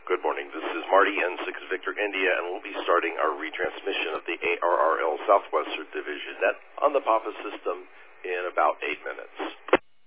Good morning. This is Marty N6 Victor India, and we'll be starting our retransmission of the ARRL Southwestern Division Net on the PAPA system in about 8 minutes.